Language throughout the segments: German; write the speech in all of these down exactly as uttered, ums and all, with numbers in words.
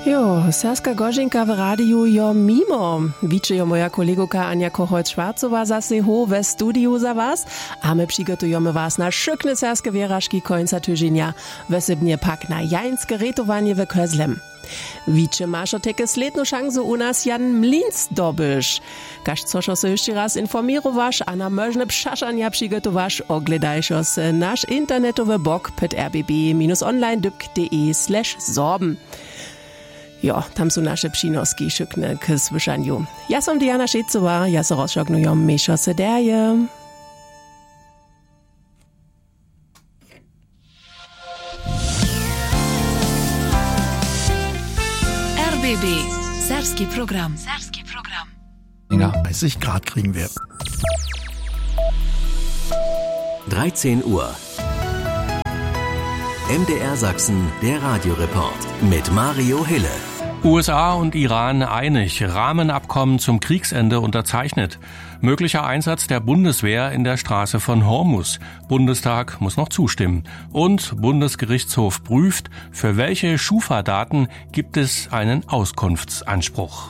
Jo, Saskia Gorzinka w radiu jo mimo. Wicze jo moja kolegoka Anja Kocholt-Schwarzowa zase ho we studiu za was, a my przygotujemy was na szykne serskie wierażki końca tygodnia, wesybnie pak na jańskie retowanie we Közlem. Wicze masz o takie sledną szansę u nas Jan Mlins dobysz. Każ coś se jeszcze raz informirowasz, a na możne przaszania przygotowasz, ogledajsz se nasz internetowy blog pod rbb online punkt d e slash sorben. Jo, tam są nasze przynoski szykne k słyszaniu. Ja som Diana Szejcowa, ja so rozszoknuję meszo se derje. R B B, Serski Program. Serski Program. Ja, dreißig Grad kriegen wir. dreizehn Uhr. M D R Sachsen, der Radioreport mit Mario Hille. U S A und Iran einig, Rahmenabkommen zum Kriegsende unterzeichnet. Möglicher Einsatz der Bundeswehr in der Straße von Hormuz. Bundestag muss noch zustimmen. Und Bundesgerichtshof prüft, für welche Schufa-Daten gibt es einen Auskunftsanspruch.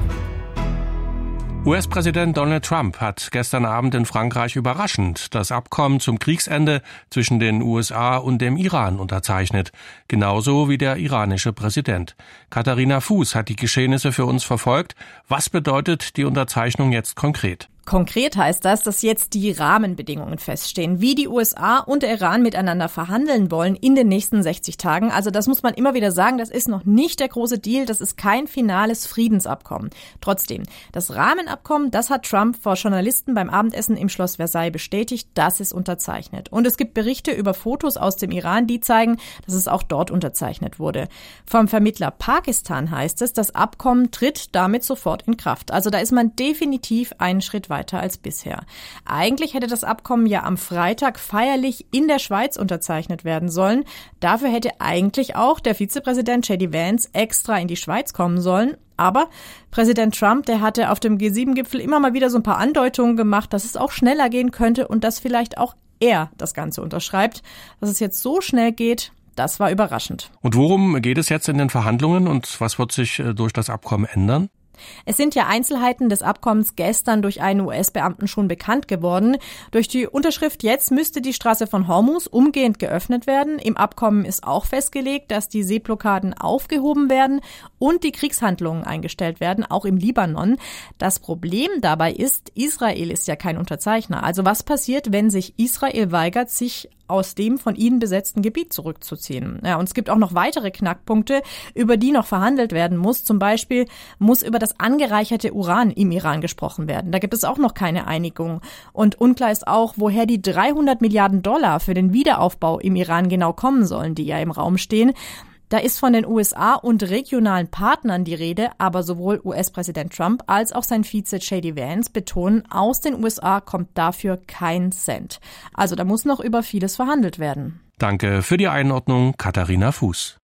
U S-Präsident Donald Trump hat gestern Abend in Frankreich überraschend das Abkommen zum Kriegsende zwischen den U S A und dem Iran unterzeichnet. Genauso wie der iranische Präsident. Katharina Fuß hat die Geschehnisse für uns verfolgt. Was bedeutet die Unterzeichnung jetzt konkret? Konkret heißt das, dass jetzt die Rahmenbedingungen feststehen, wie die U S A und der Iran miteinander verhandeln wollen in den nächsten sechzig Tagen. Also das muss man immer wieder sagen, das ist noch nicht der große Deal, das ist kein finales Friedensabkommen. Trotzdem, das Rahmenabkommen, das hat Trump vor Journalisten beim Abendessen im Schloss Versailles bestätigt, das ist unterzeichnet. Und es gibt Berichte über Fotos aus dem Iran, die zeigen, dass es auch dort unterzeichnet wurde. Vom Vermittler Pakistan heißt es, das Abkommen tritt damit sofort in Kraft. Also da ist man definitiv einen Schritt weiter. weiter als bisher. Eigentlich hätte das Abkommen ja am Freitag feierlich in der Schweiz unterzeichnet werden sollen. Dafür hätte eigentlich auch der Vizepräsident J D Vance extra in die Schweiz kommen sollen. Aber Präsident Trump, der hatte auf dem G sieben Gipfel immer mal wieder so ein paar Andeutungen gemacht, dass es auch schneller gehen könnte und dass vielleicht auch er das Ganze unterschreibt. Dass es jetzt so schnell geht, das war überraschend. Und worum geht es jetzt in den Verhandlungen und was wird sich durch das Abkommen ändern? Es sind ja Einzelheiten des Abkommens gestern durch einen U S-Beamten schon bekannt geworden. Durch die Unterschrift jetzt müsste die Straße von Hormuz umgehend geöffnet werden. Im Abkommen ist auch festgelegt, dass die Seeblockaden aufgehoben werden und die Kriegshandlungen eingestellt werden, auch im Libanon. Das Problem dabei ist, Israel ist ja kein Unterzeichner. Also was passiert, wenn sich Israel weigert, sich aus dem von ihnen besetzten Gebiet zurückzuziehen? Ja, und es gibt auch noch weitere Knackpunkte, über die noch verhandelt werden muss. Zum Beispiel muss über das angereicherte Uran im Iran gesprochen werden. Da gibt es auch noch keine Einigung. Und unklar ist auch, woher die dreihundert Milliarden Dollar für den Wiederaufbau im Iran genau kommen sollen, die ja im Raum stehen. Da ist von den U S A und regionalen Partnern die Rede, aber sowohl U S-Präsident Trump als auch sein Vize J D Vance betonen, aus den U S A kommt dafür kein Cent. Also da muss noch über vieles verhandelt werden. Danke für die Einordnung, Katharina Fuß.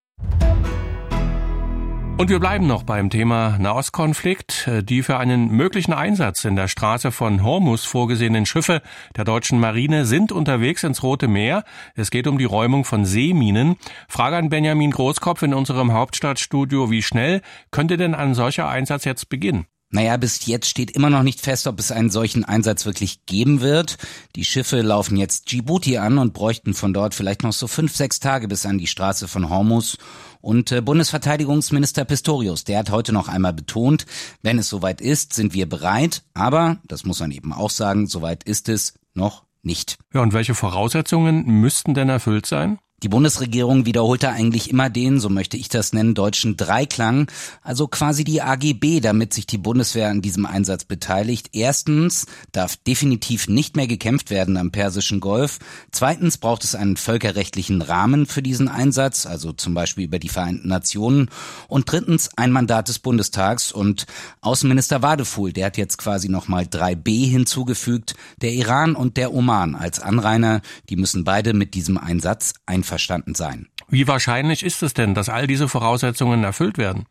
Und wir bleiben noch beim Thema Nahostkonflikt. Die für einen möglichen Einsatz in der Straße von Hormuz vorgesehenen Schiffe der deutschen Marine sind unterwegs ins Rote Meer. Es geht um die Räumung von Seeminen. Frage an Benjamin Großkopf in unserem Hauptstadtstudio. Wie schnell könnte denn ein solcher Einsatz jetzt beginnen? Naja, bis jetzt steht immer noch nicht fest, ob es einen solchen Einsatz wirklich geben wird. Die Schiffe laufen jetzt Djibouti an und bräuchten von dort vielleicht noch so fünf, sechs Tage bis an die Straße von Hormuz. Und äh, Bundesverteidigungsminister Pistorius, der hat heute noch einmal betont, wenn es soweit ist, sind wir bereit. Aber, das muss man eben auch sagen, soweit ist es noch nicht. Ja, und welche Voraussetzungen müssten denn erfüllt sein? Die Bundesregierung wiederholte eigentlich immer den, so möchte ich das nennen, deutschen Dreiklang, also quasi die A G B, damit sich die Bundeswehr an diesem Einsatz beteiligt. Erstens darf definitiv nicht mehr gekämpft werden am Persischen Golf. Zweitens braucht es einen völkerrechtlichen Rahmen für diesen Einsatz, also zum Beispiel über die Vereinten Nationen. Und drittens ein Mandat des Bundestags. Und Außenminister Wadefuhl, der hat jetzt quasi nochmal drei b hinzugefügt. Der Iran und der Oman als Anrainer, die müssen beide mit diesem Einsatz einverstanden sein. Wie wahrscheinlich ist es denn, dass all diese Voraussetzungen erfüllt werden?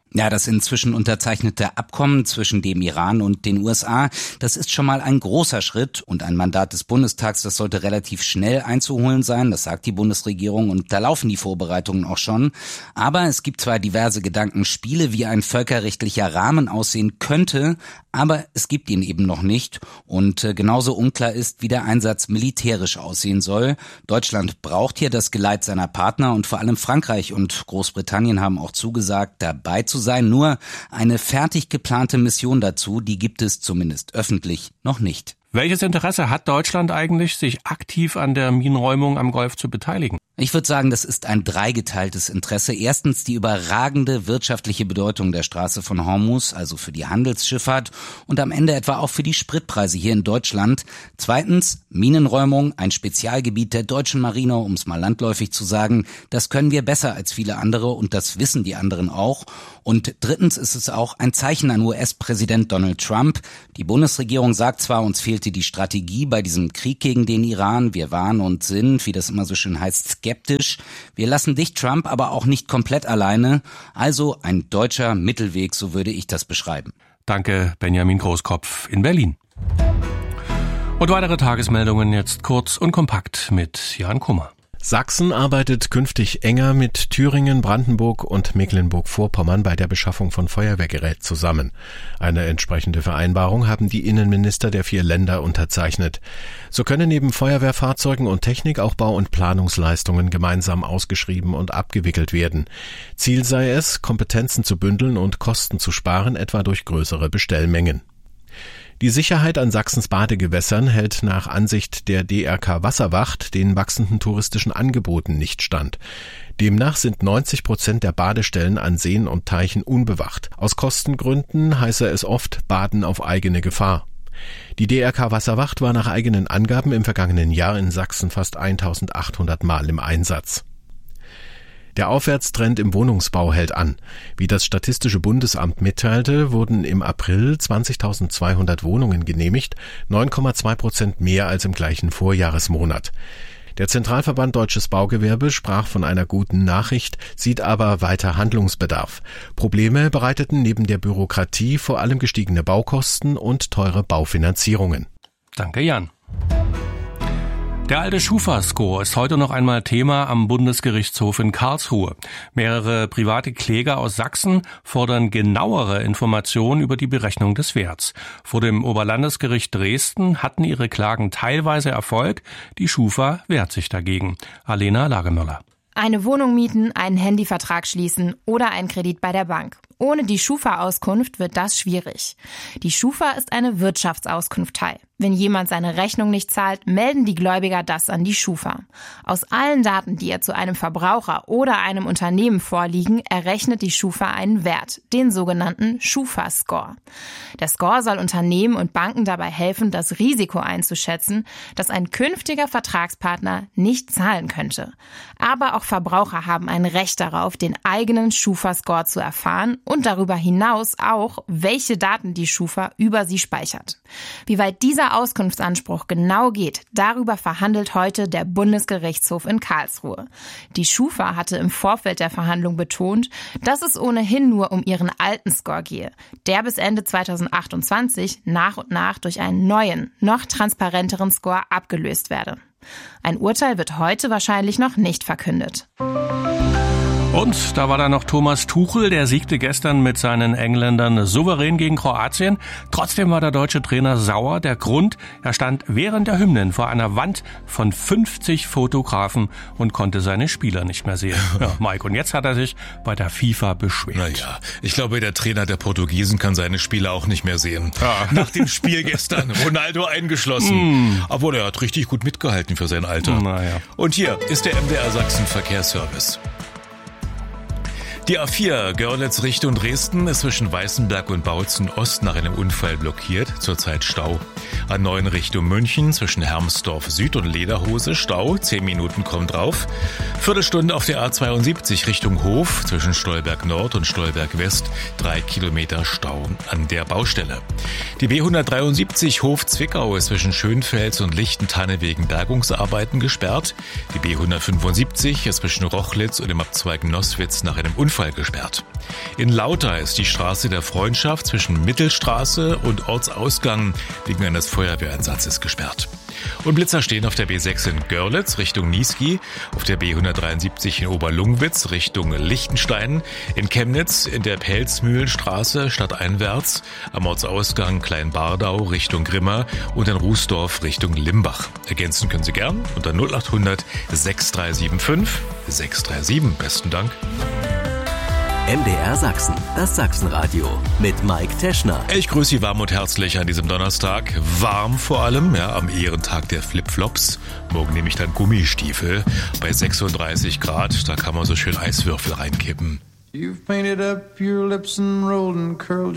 Ja, das inzwischen unterzeichnete Abkommen zwischen dem Iran und den U S A, das ist schon mal ein großer Schritt und ein Mandat des Bundestags, das sollte relativ schnell einzuholen sein, das sagt die Bundesregierung und da laufen die Vorbereitungen auch schon. Aber es gibt zwar diverse Gedankenspiele, wie ein völkerrechtlicher Rahmen aussehen könnte, aber es gibt ihn eben noch nicht und genauso unklar ist, wie der Einsatz militärisch aussehen soll. Deutschland braucht hier das Geleit seiner Partner und vor allem Frankreich und Großbritannien haben auch zugesagt, dabei zu sein. Nur eine fertig geplante Mission dazu, die gibt es zumindest öffentlich noch nicht. Welches Interesse hat Deutschland eigentlich, sich aktiv an der Minenräumung am Golf zu beteiligen? Ich würde sagen, das ist ein dreigeteiltes Interesse. Erstens die überragende wirtschaftliche Bedeutung der Straße von Hormuz, also für die Handelsschifffahrt und am Ende etwa auch für die Spritpreise hier in Deutschland. Zweitens Minenräumung, ein Spezialgebiet der deutschen Marine, um es mal landläufig zu sagen. Das können wir besser als viele andere und das wissen die anderen auch. Und drittens ist es auch ein Zeichen an U S-Präsident Donald Trump. Die Bundesregierung sagt zwar, uns fehlte die Strategie bei diesem Krieg gegen den Iran. Wir waren und sind, wie das immer so schön heißt, skeptisch. Wir lassen dich, Trump, aber auch nicht komplett alleine. Also ein deutscher Mittelweg, so würde ich das beschreiben. Danke, Benjamin Großkopf in Berlin. Und weitere Tagesmeldungen jetzt kurz und kompakt mit Jan Kummer. Sachsen arbeitet künftig enger mit Thüringen, Brandenburg und Mecklenburg-Vorpommern bei der Beschaffung von Feuerwehrgerät zusammen. Eine entsprechende Vereinbarung haben die Innenminister der vier Länder unterzeichnet. So können neben Feuerwehrfahrzeugen und Technik auch Bau- und Planungsleistungen gemeinsam ausgeschrieben und abgewickelt werden. Ziel sei es, Kompetenzen zu bündeln und Kosten zu sparen, etwa durch größere Bestellmengen. Die Sicherheit an Sachsens Badegewässern hält nach Ansicht der D R K Wasserwacht den wachsenden touristischen Angeboten nicht stand. Demnach sind neunzig Prozent der Badestellen an Seen und Teichen unbewacht. Aus Kostengründen heiße es oft Baden auf eigene Gefahr. Die D R K Wasserwacht war nach eigenen Angaben im vergangenen Jahr in Sachsen fast eintausendachthundert Mal im Einsatz. Der Aufwärtstrend im Wohnungsbau hält an. Wie das Statistische Bundesamt mitteilte, wurden im April zwanzigtausendzweihundert Wohnungen genehmigt, neun Komma zwei Prozent mehr als im gleichen Vorjahresmonat. Der Zentralverband Deutsches Baugewerbe sprach von einer guten Nachricht, sieht aber weiter Handlungsbedarf. Probleme bereiteten neben der Bürokratie vor allem gestiegene Baukosten und teure Baufinanzierungen. Danke, Jan. Der alte Schufa-Score ist heute noch einmal Thema am Bundesgerichtshof in Karlsruhe. Mehrere private Kläger aus Sachsen fordern genauere Informationen über die Berechnung des Werts. Vor dem Oberlandesgericht Dresden hatten ihre Klagen teilweise Erfolg. Die Schufa wehrt sich dagegen. Alena Lagemöller. Eine Wohnung mieten, einen Handyvertrag schließen oder einen Kredit bei der Bank. Ohne die Schufa-Auskunft wird das schwierig. Die Schufa ist eine Wirtschaftsauskunft Teil. Wenn jemand seine Rechnung nicht zahlt, melden die Gläubiger das an die Schufa. Aus allen Daten, die ihr zu einem Verbraucher oder einem Unternehmen vorliegen, errechnet die Schufa einen Wert, den sogenannten Schufa-Score. Der Score soll Unternehmen und Banken dabei helfen, das Risiko einzuschätzen, dass ein künftiger Vertragspartner nicht zahlen könnte. Aber auch Verbraucher haben ein Recht darauf, den eigenen Schufa-Score zu erfahren und darüber hinaus auch, welche Daten die Schufa über sie speichert. Wie weit dieser Auskunftsanspruch genau geht, darüber verhandelt heute der Bundesgerichtshof in Karlsruhe. Die Schufa hatte im Vorfeld der Verhandlung betont, dass es ohnehin nur um ihren alten Score gehe, der bis Ende zweitausendachtundzwanzig nach und nach durch einen neuen, noch transparenteren Score abgelöst werde. Ein Urteil wird heute wahrscheinlich noch nicht verkündet. Und da war da noch Thomas Tuchel, der siegte gestern mit seinen Engländern souverän gegen Kroatien. Trotzdem war der deutsche Trainer sauer. Der Grund, er stand während der Hymnen vor einer Wand von fünfzig Fotografen und konnte seine Spieler nicht mehr sehen. Ja, Mike, und jetzt hat er sich bei der FIFA beschwert. Naja, ich glaube, der Trainer der Portugiesen kann seine Spieler auch nicht mehr sehen. Ja. Nach dem Spiel gestern, Ronaldo eingeschlossen. Mm. Obwohl, er hat richtig gut mitgehalten für sein Alter. Naja. Und hier ist der M D R Sachsen Verkehrsservice. Die A vier Görlitz Richtung Dresden ist zwischen Weißenberg und Bautzen Ost nach einem Unfall blockiert, zurzeit Stau. A neun Richtung München zwischen Hermsdorf Süd und Lederhose Stau, zehn Minuten kommt drauf. Viertelstunde auf der A zweiundsiebzig Richtung Hof zwischen Stolberg Nord und Stolberg West, drei Kilometer Stau an der Baustelle. Die B hundertdreiundsiebzig Hof Zwickau ist zwischen Schönfels und Lichtentanne wegen Bergungsarbeiten gesperrt. Die B hundertfünfundsiebzig ist zwischen Rochlitz und dem Abzweig Nosswitz nach einem Unfall Unfall gesperrt. In Lauter ist die Straße der Freundschaft zwischen Mittelstraße und Ortsausgang wegen eines Feuerwehreinsatzes gesperrt. Und Blitzer stehen auf der B sechs in Görlitz Richtung Niesky, auf der B hundertdreiundsiebzig in Oberlungwitz Richtung Lichtenstein, in Chemnitz in der Pelzmühlenstraße stadteinwärts, am Ortsausgang Kleinbardau Richtung Grimma und in Rußdorf Richtung Limbach. Ergänzen können Sie gern unter null acht hundert sechs drei sieben fünf sechs drei sieben. Besten Dank. M D R Sachsen, das Sachsenradio mit Mike Teschner. Ich grüße Sie warm und herzlich an diesem Donnerstag. Warm vor allem, ja, am Ehrentag der Flipflops. Morgen nehme ich dann Gummistiefel bei sechsunddreißig Grad. Da kann man so schön Eiswürfel reinkippen. You've painted up your lips and rolled and curled